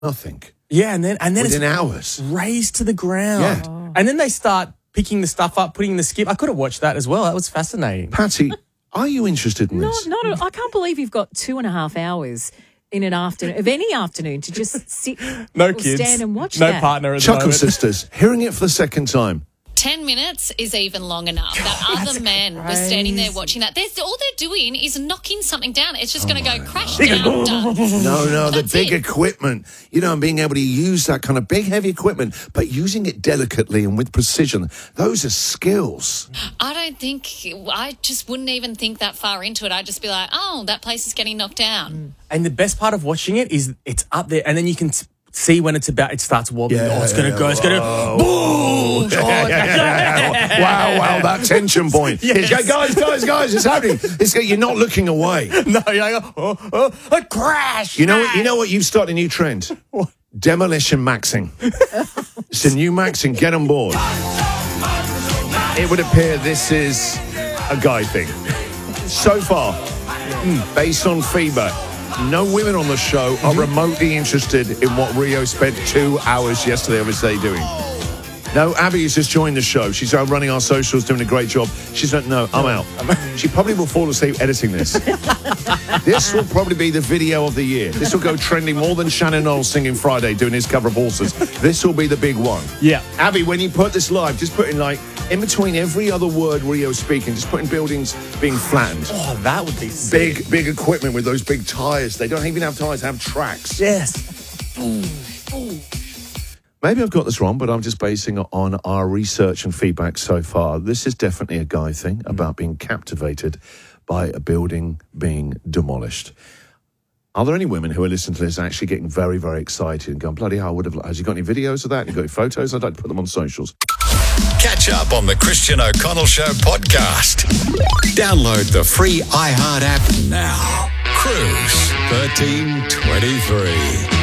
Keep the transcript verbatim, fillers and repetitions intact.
Nothing. Yeah, and then and then Within it's hours. razed to the ground. Yeah. Oh. And then they start picking the stuff up, putting in the skip. I could have watched that as well. That was fascinating. Patty, are you interested in No, this? not. A, I can't believe you've got two and a half hours in an afternoon of any afternoon to just sit, No or kids. stand and watch no that. partner at the Chuckle moment. Sisters, hearing it for the second time. Ten minutes is even long enough. That other man was standing there watching that. There's, all they're doing is knocking something down. It's just going to go crash down. Done. No, no, the That's big it. equipment. You know, and being able to use that kind of big, heavy equipment, but using it delicately and with precision. Those are skills. I don't think, I just wouldn't even think that far into it. I'd just be like, oh, that place is getting knocked down. And the best part of watching it is it's up there, and then you can t- see when it's about, it starts wobbling. Yeah, oh, it's going to yeah, go, it's going to, boom! Yeah, yeah, yeah. Wow, wow, that tension point. Yes. It's, guys, guys, guys, it's happening. It's, you're not looking away. No, you're like, oh, oh, oh, crash! You know what? You know what? You've started a new trend. Demolition maxing. It's a new maxing. Get on board. It would appear this is a guy thing. So far, mm, based on feedback, no women on the show are remotely interested in what Rio spent two hours yesterday of his day doing. No, Abby has just joined the show. She's out running our socials, doing a great job. She's like, no, I'm out. She probably will fall asleep editing this. This will probably be the video of the year. This will go trending more than Shannon Knowles singing Friday, doing his cover of Horses. This will be the big one. Yeah. Abby, when you put this live, just put in like, in between every other word Rio's speaking, just put in buildings being flattened. Oh, that would be sick. Big, big equipment with those big tyres. They don't even have tyres, they have tracks. Yes. Maybe I've got this wrong, but I'm just basing it on our research and feedback so far. This is definitely a guy thing about being captivated by a building being demolished. Are there any women who are listening to this actually getting very, very excited and going, bloody hell, I would have... Has he got any videos of that? Have you got any photos? I'd like to put them on socials. Catch up on the Christian O'Connell Show podcast. Download the free iHeart app now. Cruise thirteen twenty-three.